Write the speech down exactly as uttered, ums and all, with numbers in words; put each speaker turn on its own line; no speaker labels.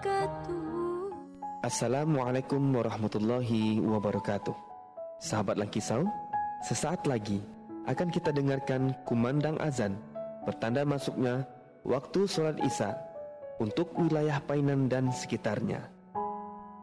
wabarakatuh.
Assalamualaikum warahmatullahi wabarakatuh. Sahabat Lucky Sound, sesaat lagi akan kita dengarkan kumandang azan bertanda masuknya waktu sholat Isya untuk wilayah Painan dan sekitarnya.